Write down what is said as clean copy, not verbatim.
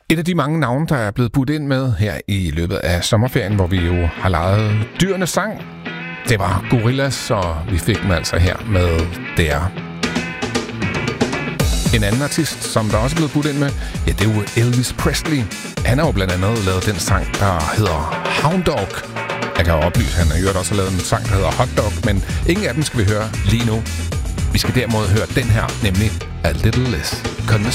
Et af de mange navne, der er blevet budt ind med her i løbet af sommerferien, hvor vi jo har lejet dyrenes sang, det var Gorillaz, og vi fik dem altså her med Der. En anden artist, som der også er blevet budt ind med, ja, det er jo Elvis Presley. Han har jo blandt andet lavet den sang, der hedder Hound Dog. Jeg kan jo oplyse, at han har også lavet en sang, der hedder Hot Dog, men ingen af dem skal vi høre lige nu. Vi skal derimod høre den her, nemlig A Little Less Conversation.